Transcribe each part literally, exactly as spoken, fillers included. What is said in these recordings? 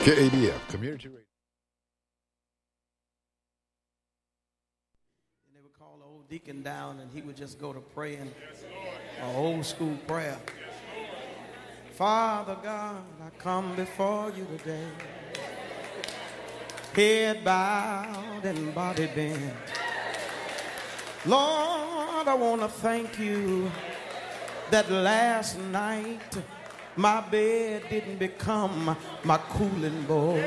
K A B F Community Radio. And they would call the old deacon down, and he would just go to praying, an old school prayer. Father God, I come before you today, head bowed and body bent. Lord, I want to thank you that last night my bed didn't become my cooling board.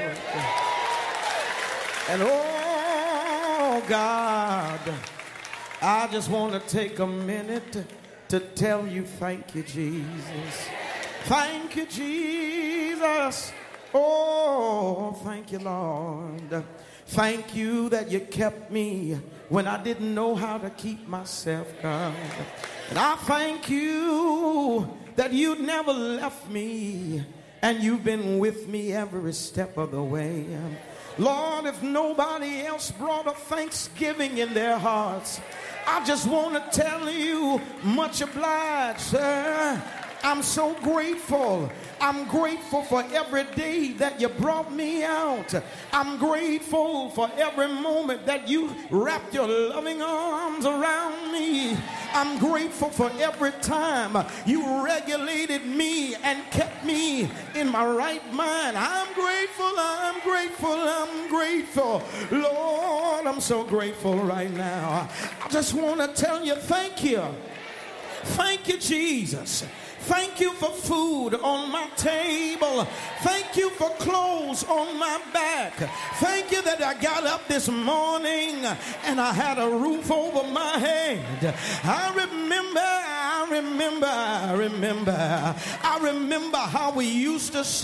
And oh God, I just want to take a minute to tell you thank you, Jesus. Thank you, Jesus. Oh, thank you, Lord. Thank you that you kept me when I didn't know how to keep myself, God. And I thank you that you never left me and you've been with me every step of the way. Lord, if nobody else brought a thanksgiving in their hearts, I just want to tell you, much obliged, sir. I'm so grateful. I'm grateful for every day that you brought me out. I'm grateful for every moment that you wrapped your loving arms around me. I'm grateful for every time you regulated me and kept me in my right mind. I'm grateful, I'm grateful, I'm grateful. Lord, I'm so grateful right now. I just want to tell you thank you. Thank you, Jesus. Thank you for food on my table. Thank you for clothes on my back. Thank you that I got up this morning and I had a roof over my head. I remember, I remember, I remember, I remember how we used to